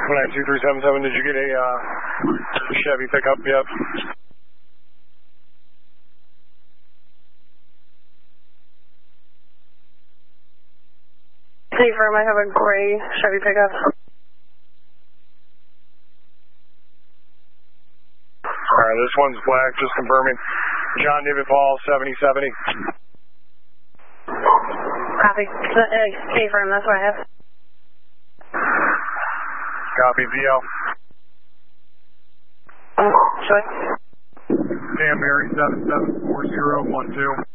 92377, did you get a Chevy pickup yet? Confirm, I have a gray Chevy pickup. Alright, this one's black, just confirming. John David Paul, 7070. Copy. Confirm, that's what I have. Copy, VL. Sure. Dan Mary, 774012.